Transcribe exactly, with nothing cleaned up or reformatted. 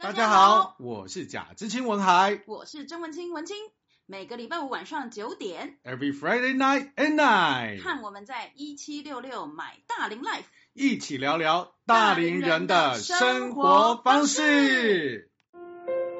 大家好，我是贾知青文海， 我是曾文清文清。每个礼拜五晚上九点 ，Every Friday night at night， 和我们在一七六六买大龄 Life 一起聊聊大龄人的生活方式。